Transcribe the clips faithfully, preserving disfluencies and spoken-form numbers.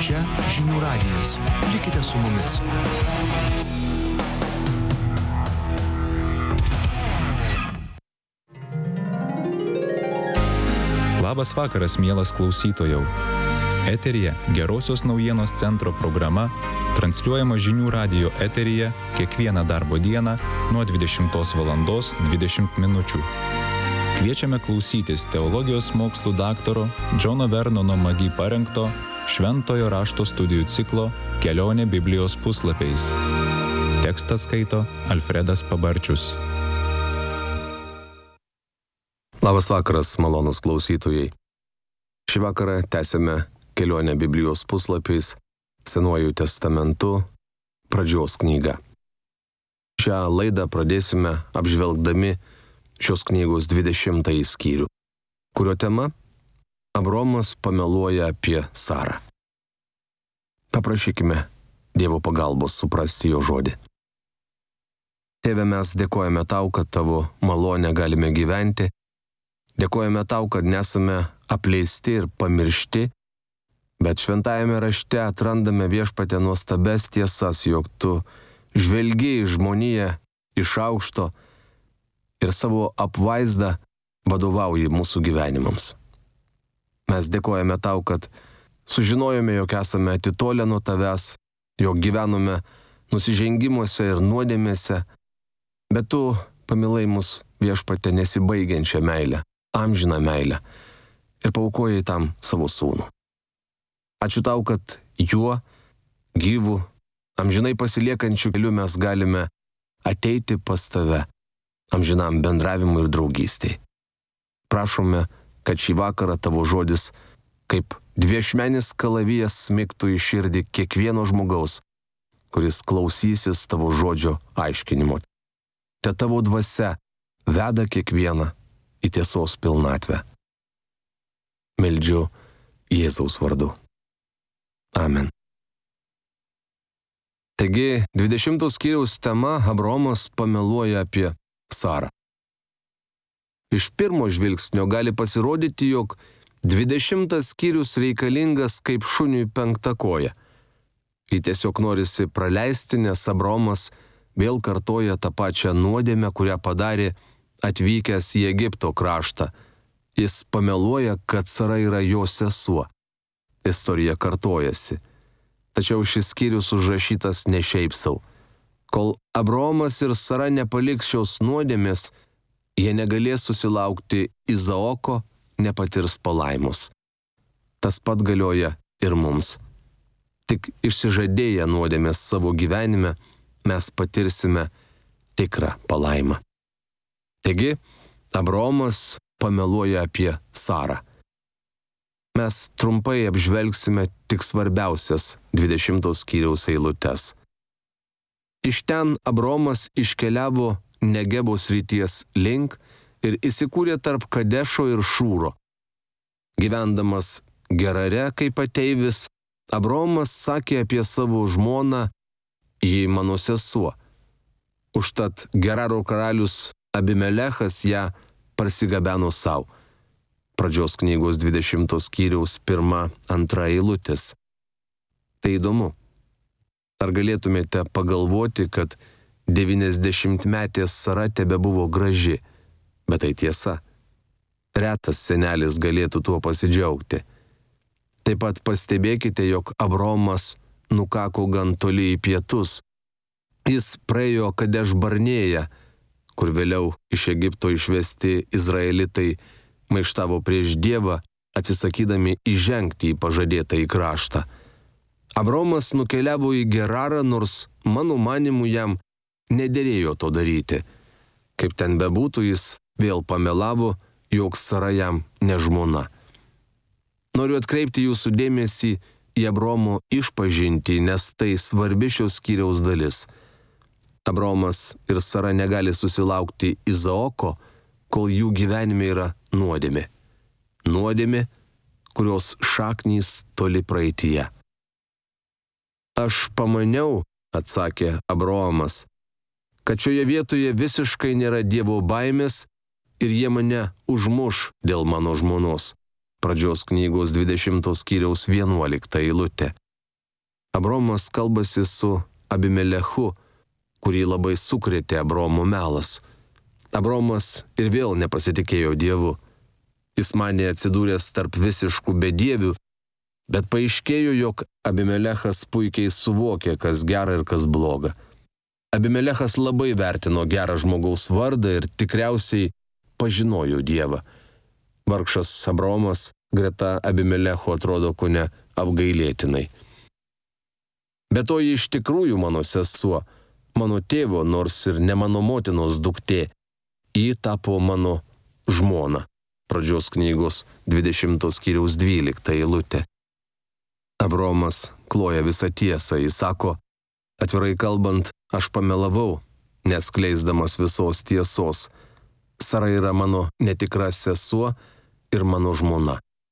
Čia Žinių radijas. Likite su mumis. Labas vakaras, mielas klausytojau. Eteryje Gerosios naujienos centro programa, transliuojama Žinių radijo eteryje kiekvieną darbo dieną nuo dvidešimtos valandos dvidešimt minučių. Kviečiame klausytis teologijos mokslų daktaro Džono Vernono Magi parengto Šventojo rašto studijų ciklo Kelionė Biblijos puslapiais. Tekstą skaito Alfredas Pabarčius. Labas vakaras, malonūs klausytojai. Šį vakarą tęsime Kelionę Biblijos puslapiais, Senuoju testamentu, pradžios knyga. Šią laidą pradėsime apžvelgdami šios knygos dvidešimtąjį skyrių, kurio tema Abraomas pameluoja apie Sarą. Paprašykime Dievo pagalbos suprasti jo žodį. Tėve, mes dėkojame tau, kad tavo malonę galime gyventi. Dėkojame tau, kad nesame apleisti ir pamiršti, bet šventajame rašte atrandame Viešpatie nuostabes tiesas, jog tu žvelgi į žmoniją iš aukšto ir savo apvaizdą vadovauji mūsų gyvenimams. Mes dėkojame tau, kad sužinojome, jog esame atitolę nuo tavęs, jog gyvenome nusižengimuose ir nuodėmėse, bet tu pamilai mus Viešpatie nesibaigiančią meilę, amžiną meilę ir paaukojai tam savo sūnų. Ačiū tau, kad juo, gyvu, amžinai pasiliekančiu keliu mes galime ateiti pas tave, amžinam bendravimui ir draugystei. Prašome, kad šį vakarą tavo žodis, kaip dviešmenis kalavijas, smigtų į širdį kiekvieno žmogaus, kuris klausysis tavo žodžio aiškinimo. Te tavo dvasia veda kiekvieną į tiesos pilnatvę. Meldžiu Jėzaus vardu. Amen. Taigi, dvidešimtos skyriaus tema Abraomas pameluoja apie Sarą. Iš pirmo žvilgsnio gali pasirodyti, jog dvidešimtas skyrius reikalingas kaip šuniui penkta koja. Jį tiesiog norisi praleisti, nes Abraomas vėl kartoja tą pačią nuodėmę, kurią padarė atvykęs į Egipto kraštą. Jis pameluoja, kad Sara yra jo sesuo. Istorija kartojasi. Tačiau šis skyrius užrašytas ne šiaip sau. Kol Abraomas ir Sara nepaliks šios nuodėmės, jie negalės susilaukti Izaoko, nepatirs palaimos. Tas pat galioja ir mums. Tik išsižadėję nuodėmės savo gyvenime, mes patirsime tikrą palaimą. Taigi, Abraomas pameluoja apie Sarą. Mes trumpai apžvelgsime tik svarbiausias dvidešimtos skyriaus eilutes. Iš ten Abraomas iškeliavo Negebo srities link ir įsikūrė tarp Kadešo ir Šūro. Gyvendamas Gerare kaip ateivis, Abraomas sakė apie savo žmoną, ji mano sesuo. Užtat Geraro karalius Abimelechas ją parsigabeno savo. Pradžios knygos dvidešimtos skyriaus pirma, antra eilutės. Tai įdomu. Ar galėtumėte pagalvoti, kad devyniasdešimtmetė Sara tebebuvo graži, bet tai tiesa. Retas senelis galėtų tuo pasidžiaugti. Taip pat pastebėkite, jog Abraomas nukako gan toli į pietus. Jis praėjo Kadeš Barnėją, kur vėliau iš Egipto išvesti izraelitai maištavo prieš Dievą, atsisakydami įžengti į pažadėtąjį kraštą. Abraomas nukeliavo į Gerarą, nors mano manimu jam nederėjo to daryti. Kaip ten bebūtų, jis vėl pamelavo, jog Sara jam ne žmona. Noriu atkreipti jūsų dėmesį į Abraomo išpažintį, nes tai svarbi šios skyriaus dalis. Abraomas ir Sara negali susilaukti Izaoko, kol jų gyvenime yra nuodėmė. Nuodėmė, kurios šaknys toli praeityje. Aš pamaniau, atsakė Abraomas, kad šioje vietoje visiškai nėra Dievo baimės ir jie mane užmuš dėl mano žmonos. Pradžios knygos dvidešimtos skyriaus vienuolikta eilutė. Abromas kalbasi su Abimelechu, kurį labai sukrėtė Abromo melas. Abromas ir vėl nepasitikėjo Dievu. Jis manė atsidūręs tarp visiškų bedievių, bet paaiškėjo, jog Abimelechas puikiai suvokė, kas gera ir kas bloga. Abimelechas labai vertino gerą žmogaus vardą ir tikriausiai pažinojo Dievą. Vargšas Abromas greta Abimelecho atrodo kone apgailėtinai. Bet to ji iš tikrųjų mano sesuo, mano tėvo, nors ir ne mano motinos duktė, ji tapo mano žmona. Pradžios knygos dvidešimtos skyriaus dvylikta eilutė. Abromas kloja visą tiesą, jis sako, atvirai kalbant, aš pamelavau, neatskleisdamas visos tiesos. Sara yra mano netikra sesuo ir mano žmona.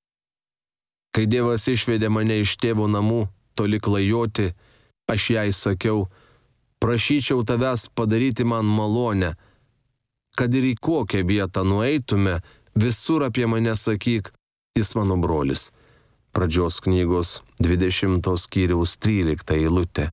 Kai Dievas išvedė mane iš tėvo namų, toli klajoti, aš jai sakiau, prašyčiau tavęs padaryti man malonę, kad ir į kokią vietą nueitume, visur apie mane sakyk, jis mano brolis. Pradžios knygos dvidešimtos skyriaus trylikta eilutė.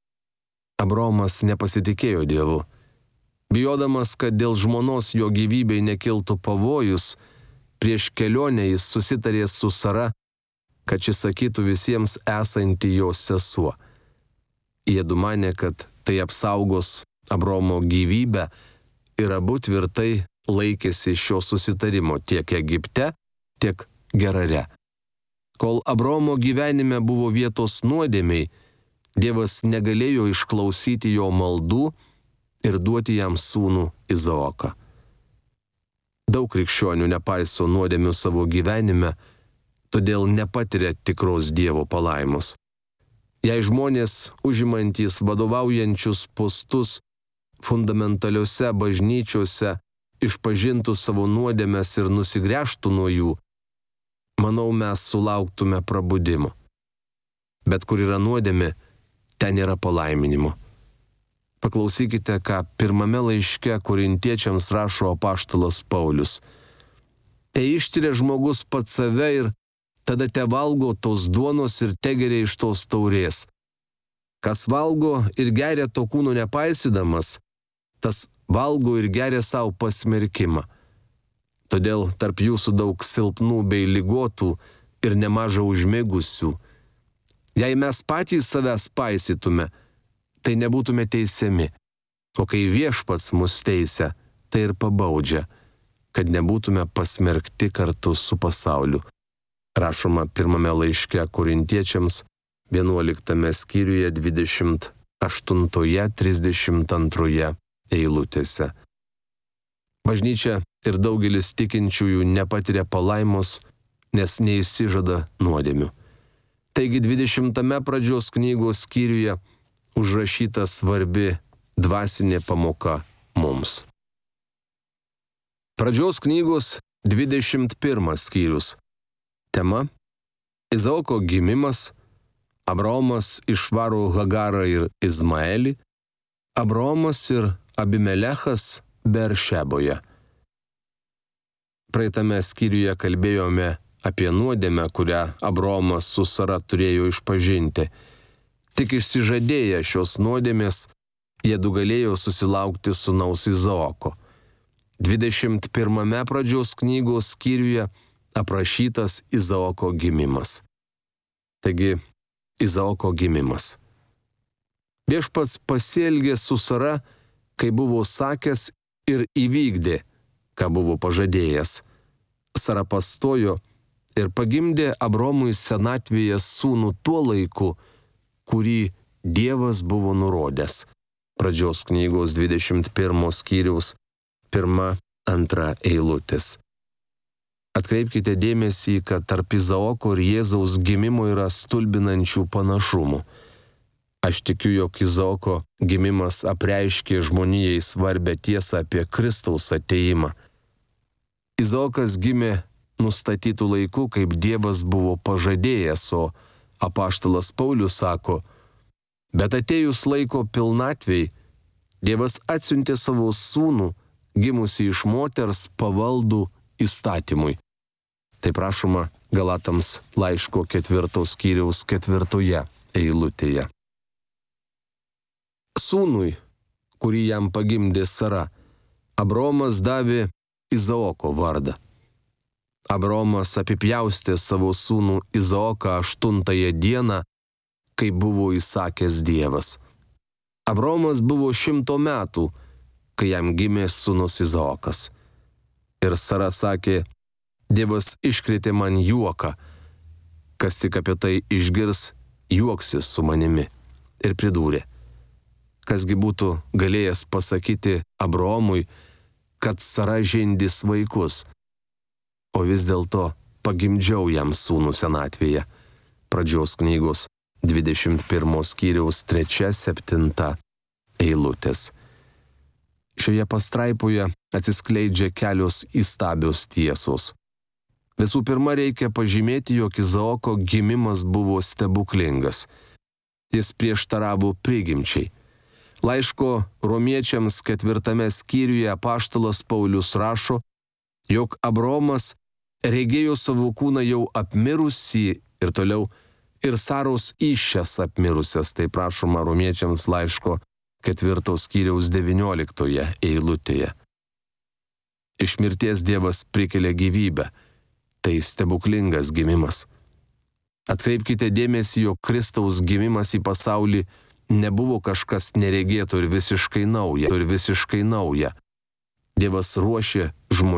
Abromas nepasitikėjo Dievu. Bijodamas, kad dėl žmonos jo gyvybei nekiltų pavojus, prieš kelionę jis susitarė su Sara, kad šis sakytų visiems esanti jo sesuo. Jiedu manė, kad tai apsaugos Abromo gyvybę ir abu tvirtai laikėsi šio susitarimo tiek Egipte, tiek Gerare. Kol Abromo gyvenime buvo vietos nuodėmiai, Dievas negalėjo išklausyti jo maldų ir duoti jam sūnų Izaoką. Daug krikščionių nepaiso nuodėmių savo gyvenime, todėl nepatiria tikros Dievo palaimos. Jei žmonės užimantys vadovaujančius postus fundamentaliuose bažnyčiose išpažintų savo nuodėmes ir nusigręžtų nuo jų, manau, mes sulauktume prabudimo. Bet kur yra nuodėmė, ten yra palaiminimo. Paklausykite, ką pirmame laiške korintiečiams rašo apaštalas Paulius. Te ištiria žmogus pats save ir tada te valgo tos duonos ir te geria iš tos taurės. Kas valgo ir geria to kūno nepaisydamas, tas valgo ir geria savo pasmerkimą. Todėl tarp jūsų daug silpnų bei ligotų ir nemaža užmigusių. Jei mes patys savęs paisytume, tai nebūtume teisiami. O kai viešpats mus teisia, tai ir pabaudžia, kad nebūtume pasmerkti kartu su pasauliu. Rašoma pirmame laiške korintiečiams, vienuoliktame skyriuje dvidešimt aštuntoje trisdešimt antroje eilutėse. Bažnyčia ir daugelis tikinčiųjų nepatiria palaimos, nes neįsižada nuodėmių. Taigi dvidešimtame pradžios knygos skyriuje užrašyta svarbi dvasinė pamoka mums. Pradžios knygos dvidešimt pirmas skyrius. Tema – Izaoko gimimas, Abromas išvaro Hagarą ir Izmaelį, Abromas ir Abimelechas Beršeboje. Praeitame skyriuje kalbėjome apie nuodėmę, kurią Abromas su Sara turėjo išpažinti. Tik išsižadėję šios nuodėmės, jie du galėjo susilaukti sūnaus Izaoko. dvidešimt pirmame pradžios knygos skyriuje aprašytas Izaoko gimimas. Taigi, Izaoko gimimas. Viešpats pasielgė su Sara, kai buvo sakęs, ir įvykdė, ką buvo pažadėjęs. Sara pastojo ir pagimdė Abromui senatvėje sūnų tuo laiku, kurį Dievas buvo nurodęs. Pradžios knygos dvidešimt pirmos skyriaus pirma, antra eilutės. Atkreipkite dėmesį, kad tarp Izaoko ir Jėzaus gimimo yra stulbinančių panašumų. Aš tikiu, jog Izaoko gimimas apreiškė žmonijai svarbę tiesą apie Kristaus atėjimą. Izaokas gimė nustatytų laikų, kaip Dievas buvo pažadėjęs, o apaštalas Paulius sako, bet atėjus laiko pilnatvei, Dievas atsiuntė savo sūnų, gimusį iš moters pavaldų įstatymui. Tai prašoma Galatams laiško ketvirtos skyriaus ketvirtoje eilutėje. Sūnui, kurį jam pagimdė Sara, Abraomas davė Izaoko vardą. Abraomas apipjaustė savo sūnų Izaoką aštuntąją dieną, kai buvo įsakęs Dievas. Abraomas buvo šimto metų, kai jam gimė sūnus Izaokas. Ir Sara sakė, Dievas iškrėtė man juoką, kas tik apie tai išgirs, juoksis su manimi. Ir pridūrė, kasgi būtų galėjęs pasakyti Abraomui, kad Sara žindys vaikus, o vis dėlto pagimdžiau jam sūnų senatvėje. Pradžios knygos dvidešimt pirmos skyriaus trečia septinta eilutės. Šioje pastraipoje atsiskleidžia kelios įstabios tiesos. Visų pirma, reikia pažymėti, jog Izaoko gimimas buvo stebuklingas. Jis prieštaravo prigimčiai. Laiško romiečiams ketvirtame skyriuje apaštalas Paulius rašo, jog Abraomas regėjo savo kūną jau apmirusį ir toliau ir Saros įsčias apmirusias, tai prašoma romiečiams laiško ketvirtos skyriaus devynioliktoje eilutėje. Iš mirties Dievas prikelia gyvybę. Tai stebuklingas gimimas. Atkreipkite dėmesį, jog Kristaus gimimas į pasaulį nebuvo kažkas neregėto ir visiškai nauja, ir visiškai nauja. Dievas ruošė žmonių